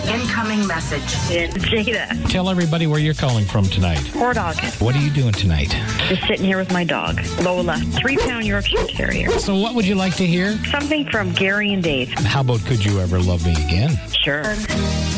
Incoming message. It's Jada. Tell everybody where you're calling from tonight. Poor dog. What are you doing tonight? Just sitting here with my dog, Lola, 3-pound Yorkshire Terrier. So what would you like to hear? Something from Gary and Dave. How about Could You Ever Love Me Again? Sure.